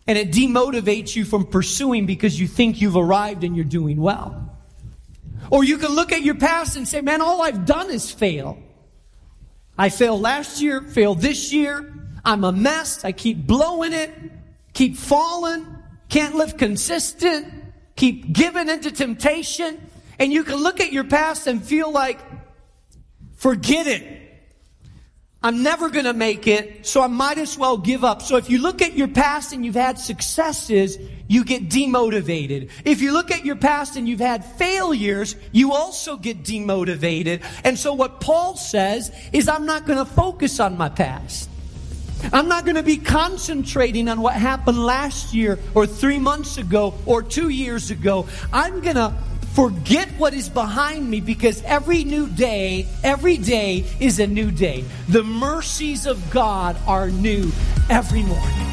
And it demotivates you from pursuing because you think you've arrived and you're doing well. Or you can look at your past and say, man, all I've done is fail. I failed last year, failed this year. I'm a mess. I keep blowing it, keep falling, can't live consistent, keep giving into temptation. And you can look at your past and feel like, forget it. I'm never going to make it, so I might as well give up. So if you look at your past and you've had successes, you get demotivated. If you look at your past and you've had failures, you also get demotivated. And so what Paul says is, I'm not going to focus on my past. I'm not going to be concentrating on what happened last year or 3 months ago or 2 years ago. I'm going to forget what is behind me, because every day is a new day. The mercies of God are new every morning.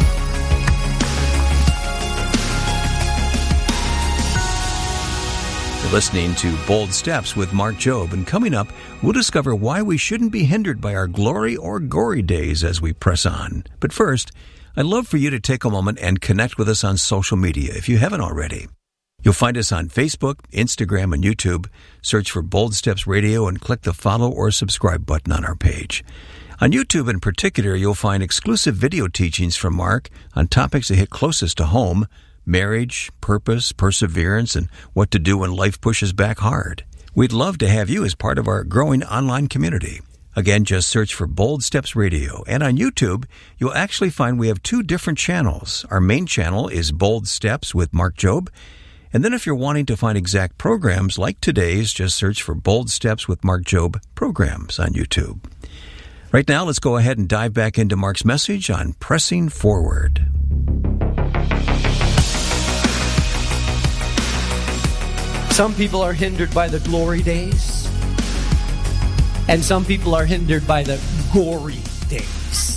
You're listening to Bold Steps with Mark Jobe, and coming up, we'll discover why we shouldn't be hindered by our glory or gory days as we press on. But first, I'd love for you to take a moment and connect with us on social media if you haven't already. You'll find us on Facebook, Instagram, and YouTube. Search for Bold Steps Radio and click the follow or subscribe button on our page. On YouTube in particular, you'll find exclusive video teachings from Mark on topics that hit closest to home: marriage, purpose, perseverance, and what to do when life pushes back hard. We'd love to have you as part of our growing online community. Again, just search for Bold Steps Radio. And on YouTube, you'll actually find we have 2 different channels. Our main channel is Bold Steps with Mark Jobe. And then if you're wanting to find exact programs like today's, just search for Bold Steps with Mark Jobe programs on YouTube. Right now, let's go ahead and dive back into Mark's message on pressing forward. Some people are hindered by the glory days, and some people are hindered by the gory days.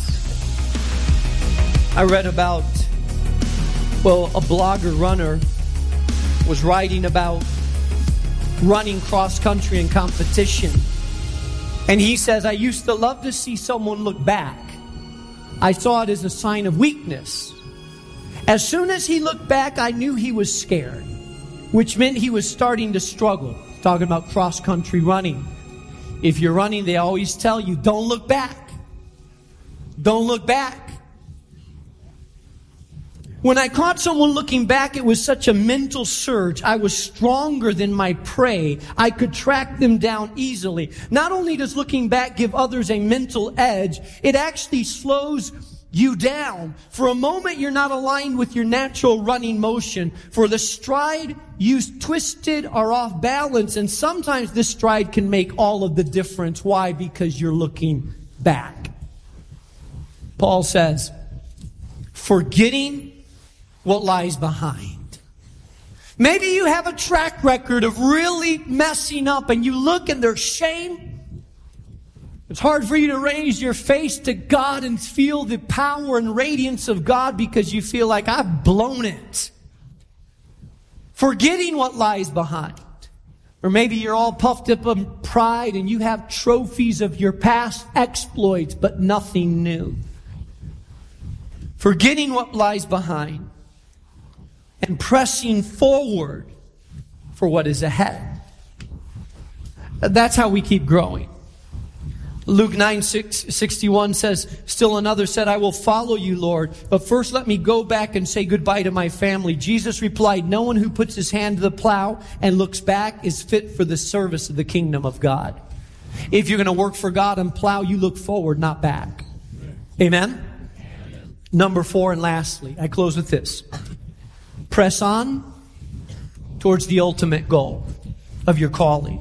I read about, a blogger runner was writing about running cross-country in competition. And he says, I used to love to see someone look back. I saw it as a sign of weakness. As soon as he looked back, I knew he was scared, which meant he was starting to struggle. Talking about cross-country running. If you're running, they always tell you, don't look back. Don't look back. When I caught someone looking back, it was such a mental surge. I was stronger than my prey. I could track them down easily. Not only does looking back give others a mental edge, it actually slows you down. For a moment, you're not aligned with your natural running motion. For the stride, you twisted or off balance. And sometimes this stride can make all of the difference. Why? Because you're looking back. Paul says, forgetting what lies behind. Maybe you have a track record of really messing up and you look and there's shame. It's hard for you to raise your face to God and feel the power and radiance of God because you feel like I've blown it. Forgetting what lies behind. Or maybe you're all puffed up in pride and you have trophies of your past exploits but nothing new. Forgetting what lies behind and pressing forward for what is ahead. That's how we keep growing. Luke 9:61 says, still another said, I will follow you, Lord, but first let me go back and say goodbye to my family. Jesus replied, no one who puts his hand to the plow and looks back is fit for the service of the kingdom of God. If you're going to work for God and plow, you look forward, not back. Amen? Number 4, and lastly, I close with this. Press on towards the ultimate goal of your calling.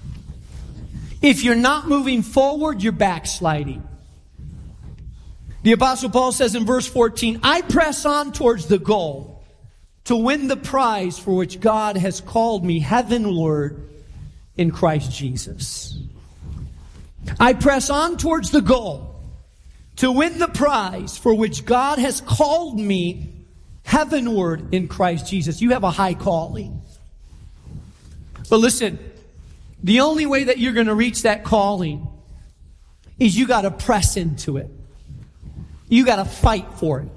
If you're not moving forward, you're backsliding. The Apostle Paul says in verse 14, I press on towards the goal to win the prize for which God has called me heavenward in Christ Jesus. I press on towards the goal to win the prize for which God has called me heavenward in Christ Jesus. You have a high calling. But listen, the only way that you're going to reach that calling is you got to press into it. You got to fight for it.